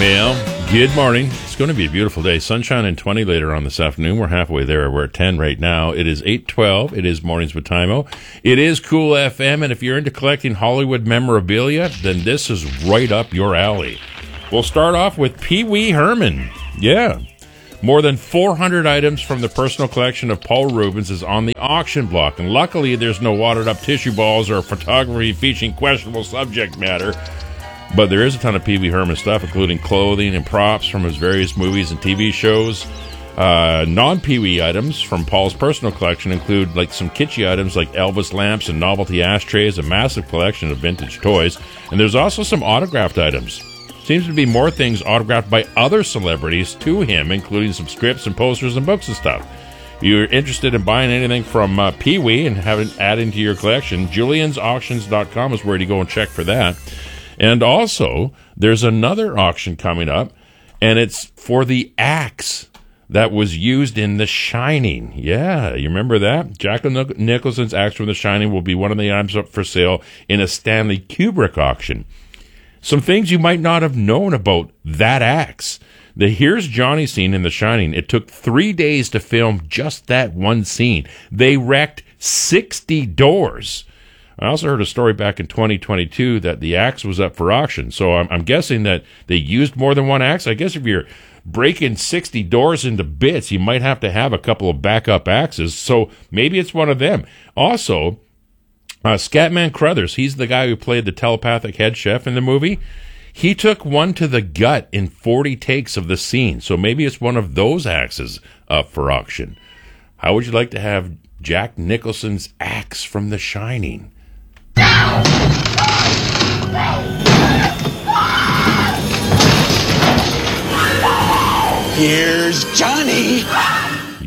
Well, good morning. It's going to be a beautiful day. Sunshine and 20 later on this afternoon. We're halfway there. We're at 10 right now. It is 8:12. It is Mornings with Timo. It is Cool FM, and if you're into collecting Hollywood memorabilia, then this is right up your alley. We'll start off with Pee Wee Herman. Yeah. More than 400 items from the personal collection of Paul Rubens is on the auction block, and luckily there's no watered-up tissue balls or photography featuring questionable subject matter. But there is a ton of Pee Wee Herman stuff, including clothing and props from his various movies and TV shows. Non-Pee Wee items from Paul's personal collection include like some kitschy items like Elvis lamps and novelty ashtrays, a massive collection of vintage toys, and there's also some autographed items. Seems to be more things autographed by other celebrities to him, including some scripts and posters and books and stuff. If you're interested in buying anything from Pee Wee and having it added to your collection, juliansauctions.com is where you go and check for that. And also, there's another auction coming up, and it's for the axe that was used in The Shining. Yeah, you remember that? Jack Nicholson's axe from The Shining will be one of the items up for sale in a Stanley Kubrick auction. Some things you might not have known about that axe. The Here's Johnny scene in The Shining. It took 3 days to film just that one scene. They wrecked 60 doors. I also heard a story back in 2022 that the axe was up for auction. So I'm guessing that they used more than one axe. I guess if you're breaking 60 doors into bits, you might have to have a couple of backup axes. So maybe it's one of them. Also, Scatman Crothers, he's the guy who played the telepathic head chef in the movie. He took one to the gut in 40 takes of the scene. So maybe it's one of those axes up for auction. How would you like to have Jack Nicholson's axe from The Shining? Here's Johnny.